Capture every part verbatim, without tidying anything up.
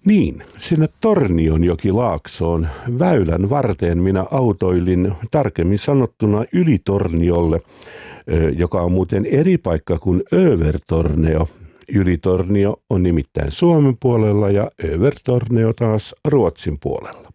Niin, sinne Tornionjokilaaksoon väylän varteen minä autoilin, tarkemmin sanottuna Ylitorniolle, joka on muuten eri paikka kuin Övertorneo. Ylitornio on nimittäin Suomen puolella ja Övertorneo taas Ruotsin puolella.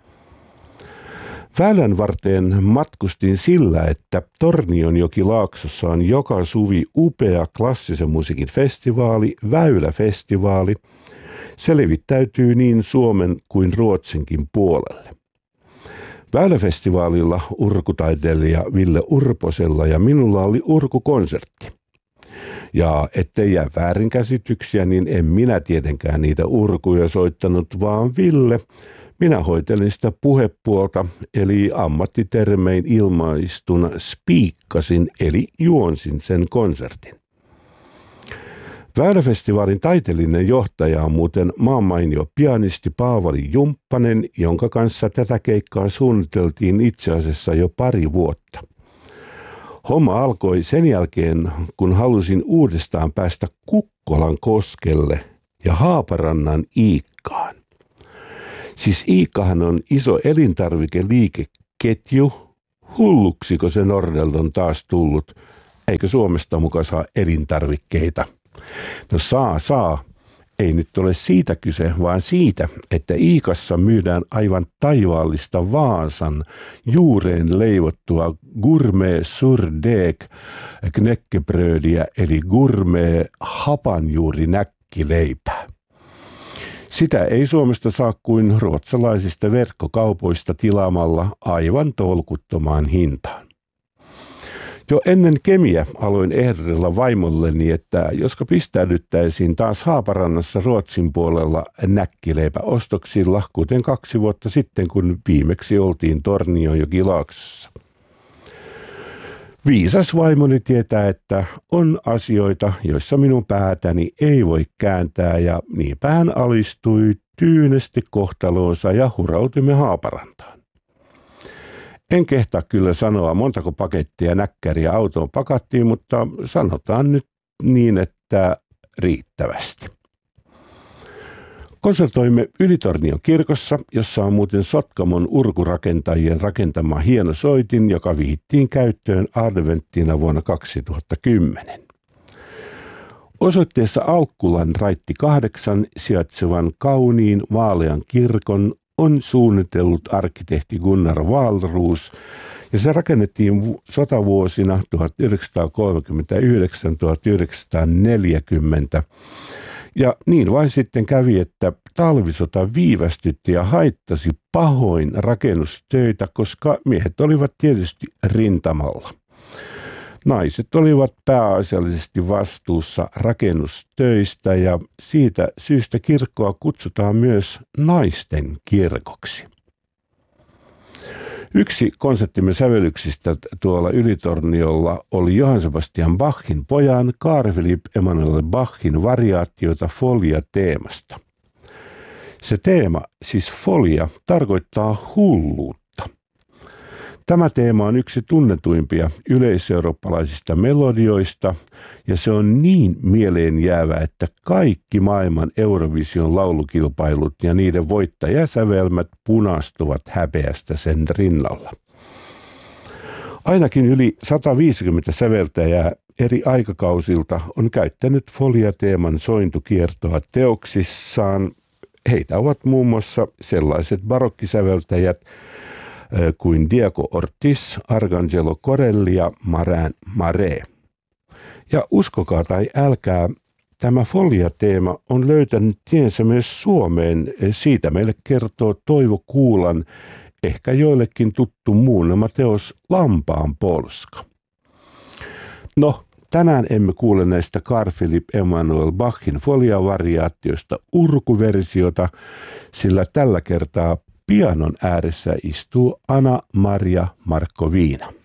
Väylän varteen matkustin sillä, että Tornionjokilaaksossa on joka suvi upea klassisen musiikin festivaali, Väyläfestivaali. Se levittäytyy niin Suomen kuin Ruotsinkin puolelle. Väyläfestivaalilla urkutaiteilija Ville Urposella ja minulla oli urkukonsertti. Ja ettei jää väärinkäsityksiä, niin en minä tietenkään niitä urkuja soittanut, vaan Ville. Minä hoitelin sitä puhepuolta, eli ammattitermein ilmaistuna spiikkasin, eli juonsin sen konsertin. Väyläfestivaalin taiteellinen johtaja on muuten maanmainio pianisti Paavali Jumppanen, jonka kanssa tätä keikkaa suunniteltiin itse asiassa jo pari vuotta. Homma alkoi sen jälkeen, kun halusin uudestaan päästä Kukkolan koskelle ja Haaparannan Iikkaan. Siis Iikkahan on iso elintarvikeliikeketju. Hulluksiko se Nordeld on taas tullut? Eikö Suomesta mukaan saa elintarvikkeita? No saa, saa. Ei nyt ole siitä kyse, vaan siitä, että Iikassa myydään aivan taivaallista Vaasan juureen leivottua gourmet surdeg knäckebrödiä eli gourmet hapanjuurinäkkileipää. Sitä ei Suomesta saa kuin ruotsalaisista verkkokaupoista tilaamalla aivan tolkuttomaan hintaan. Jo ennen Kemiä aloin ehdotella vaimolleni, että josko pistäydyttäisiin taas Haaparannassa Ruotsin puolella näkkileipäostoksilla, kuten kaksi vuotta sitten, kun viimeksi oltiin Tornionjokilaaksossa. Viisas vaimoni tietää, että on asioita, joissa minun päätäni ei voi kääntää, ja niinpä hän alistui tyynesti kohtaloonsa ja hurautimme Haaparantaan. En kehtaa kyllä sanoa, montako pakettia näkkäriä autoon pakattiin, mutta sanotaan nyt niin, että riittävästi. Konsertoimme Ylitornion kirkossa, jossa on muuten Sotkamon urkurakentajien rakentama hieno soitin, joka vihittiin käyttöön adventtina vuonna kaksituhattakymmenen. Osoitteessa Alkkulan raitti kahdeksan sijaitsevan kauniin vaalean kirkon on suunnitellut arkkitehti Gunnar Wahlroos, ja se rakennettiin sotavuosina tuhatyhdeksänsataakolmekymmentäyhdeksän tuhatyhdeksänsataaneljäkymmentä. Ja niin vain sitten kävi, että talvisota viivästytti ja haittasi pahoin rakennustöitä, koska miehet olivat tietysti rintamalla. Naiset olivat pääasiallisesti vastuussa rakennustöistä ja siitä syystä kirkkoa kutsutaan myös naisten kirkoksi. Yksi konserttimme sävellyksistä tuolla Ylitorniolla oli Johann Sebastian Bachin pojan Carl Philipp Emanuel Bachin variaatioita Folia-teemasta. Se teema, siis folia, tarkoittaa hulluutta. Tämä teema on yksi tunnetuimpia yleiseurooppalaisista melodioista, ja se on niin mieleen jäävä, että kaikki maailman Eurovision laulukilpailut ja niiden voittajasävelmät punastuvat häpeästä sen rinnalla. Ainakin yli sataviisikymmentä säveltäjää eri aikakausilta on käyttänyt Folia-teeman sointukiertoa teoksissaan. Heitä ovat muun muassa sellaiset barokkisäveltäjät kuin Diego Ortiz, Arcangelo Corelli ja Marin Mare. Ja uskokaa tai älkää, tämä Folia-teema on löytänyt tiensä myös Suomeen. Siitä meille kertoo Toivo Kuulan, ehkä joillekin tuttu muunnelma teos Lampaan polska. No, tänään emme kuule näistä Carl Philipp Emanuel Bachin Folia-variaatioista urkuversiota, sillä tällä kertaa pianon ääressä istuu Anna Maria Markkoviina.